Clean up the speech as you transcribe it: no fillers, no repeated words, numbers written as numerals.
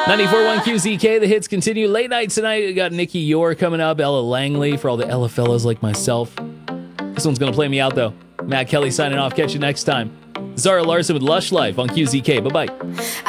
94.1 QZK, the hits continue. Late night tonight, we got Nikki Yore coming up, Ella Langley for all the Ella fellas like myself. This one's going to play me out, though. Matt Kelly signing off. Catch you next time. Zara Larson with Lush Life on QZK. Bye-bye.